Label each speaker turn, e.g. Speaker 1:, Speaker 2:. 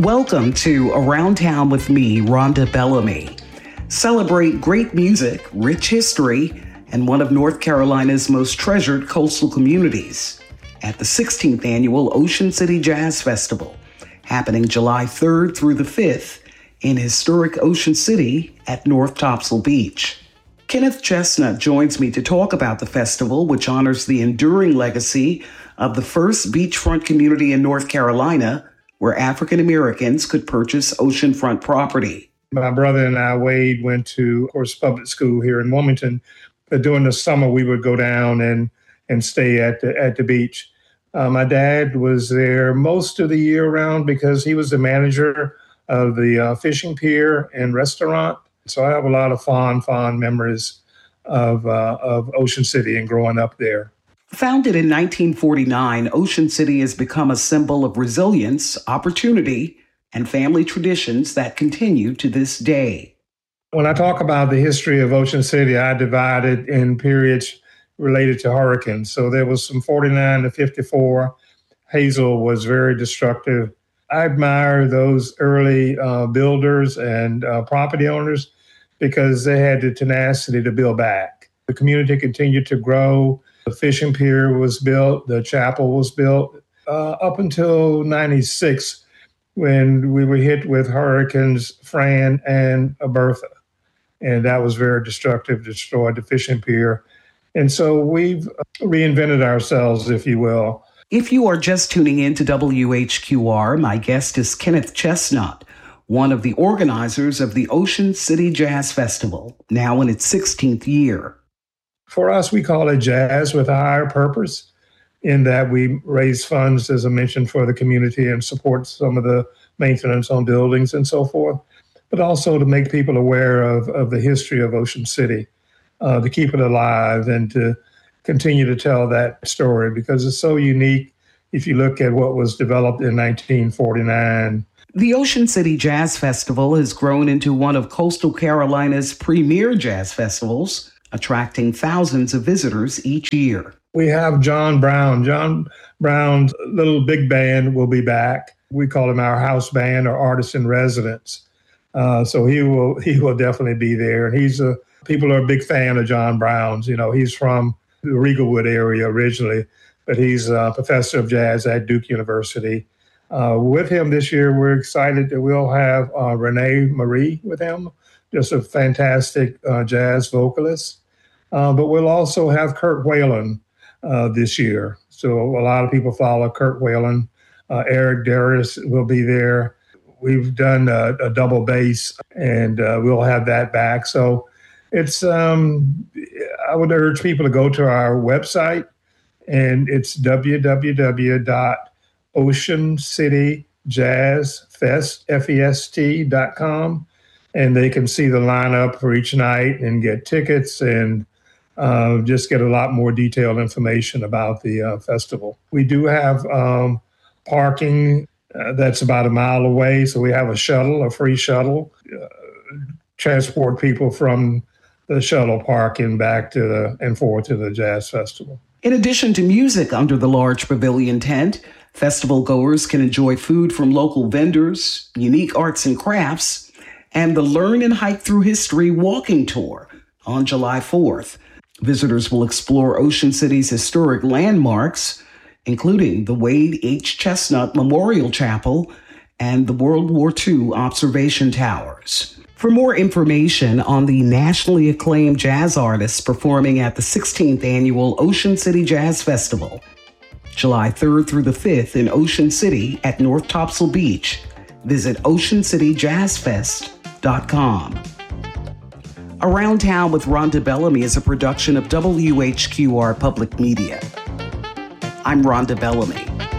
Speaker 1: Welcome to Around Town with me, Rhonda Bellamy. Celebrate great music, rich history, and one of North Carolina's most treasured coastal communities at the 16th Annual Ocean City Jazz Festival, happening July 3rd through the 5th in historic Ocean City at North Topsail Beach. Kenneth Chestnut joins me to talk about the festival, which honors the enduring legacy of the first beachfront community in North Carolina, where African Americans could purchase oceanfront property.
Speaker 2: My brother and I, Wade, went to, of course, public school here in Wilmington. But during the summer, we would go down and stay at the beach. My dad was there most of the year round because he was the manager of the fishing pier and restaurant. So I have a lot of fond memories of Ocean City and growing up there.
Speaker 1: Founded in 1949, Ocean City has become a symbol of resilience, opportunity, and family traditions that continue to this day.
Speaker 2: When I talk about the history of Ocean City, I divide it in periods related to hurricanes. So there was from 49 to 54. Hazel was very destructive. I admire those early builders and property owners because they had the tenacity to build back. The community continued to grow. The fishing pier was built. The chapel was built up until 96 when we were hit with hurricanes Fran and Bertha. And that was very destructive, destroyed the fishing pier. And so we've reinvented ourselves, if you will.
Speaker 1: If you are just tuning in to WHQR, my guest is Kenneth Chestnut, one of the organizers of the Ocean City Jazz Festival, now in its 16th year.
Speaker 2: For us, we call it jazz with a higher purpose, in that we raise funds, as I mentioned, for the community and support some of the maintenance on buildings and so forth, but also to make people aware of the history of Ocean City, to keep it alive and to continue to tell that story because it's so unique if you look at what was developed in 1949.
Speaker 1: The Ocean City Jazz Festival has grown into one of coastal Carolina's premier jazz festivals, attracting thousands of visitors each year.
Speaker 2: We have John Brown. John Brown's little big band will be back. We call him our house band or artist in residence. So he will definitely be there. And people are a big fan of John Brown's. You know, he's from the Riegelwood area originally, but he's a professor of jazz at Duke University. With him this year, we're excited that we'll have Renee Marie with him, just a fantastic jazz vocalist. But we'll also have Kurt Whalen this year. So a lot of people follow Kurt Whalen. Eric Darius will be there. We've done a double bass, and we'll have that back. So it's I would urge people to go to our website, and it's www.oceancityjazzfest.com, and they can see the lineup for each night and get tickets and just get a lot more detailed information about the festival. We do have parking that's about a mile away, so we have a free shuttle, transport people from the shuttle park and back and forth to the Jazz Festival.
Speaker 1: In addition to music under the large pavilion tent, festival goers can enjoy food from local vendors, unique arts and crafts, and the Learn and Hike Through History walking tour on July 4th. Visitors will explore Ocean City's historic landmarks, including the Wade H. Chestnut Memorial Chapel and the World War II observation towers. For more information on the nationally acclaimed jazz artists performing at the 16th Annual Ocean City Jazz Festival, July 3rd through the 5th in Ocean City at North Topsail Beach, visit oceancityjazzfest.com. Around Town with Rhonda Bellamy is a production of WHQR Public Media. I'm Rhonda Bellamy.